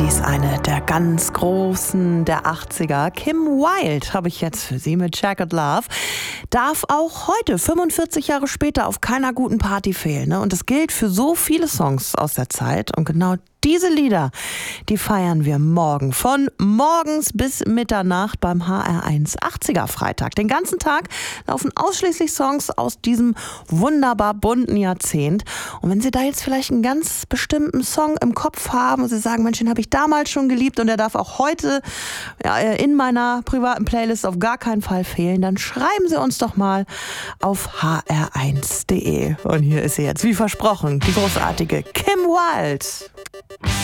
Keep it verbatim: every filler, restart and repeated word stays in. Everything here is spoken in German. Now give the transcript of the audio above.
Sie ist eine der ganz Großen der achtziger. Kim Wilde habe ich jetzt für Sie mit Jagged Love. Darf auch heute, fünfundvierzig Jahre später, auf keiner guten Party fehlen. Ne? Und das gilt für so viele Songs aus der Zeit. Und genau diese Lieder, die feiern wir morgen. Von morgens bis Mitternacht beim H R eins achtziger Freitag. Den ganzen Tag laufen ausschließlich Songs aus diesem wunderbar bunten Jahrzehnt. Und wenn Sie da jetzt vielleicht einen ganz bestimmten Song im Kopf haben und Sie sagen, Mensch, den habe ich damals schon geliebt und der darf auch heute ja, in meiner privaten Playlist auf gar keinen Fall fehlen, dann schreiben Sie uns doch mal auf h r eins punkt d e. Und hier ist sie jetzt, wie versprochen, die großartige Kim Wilde.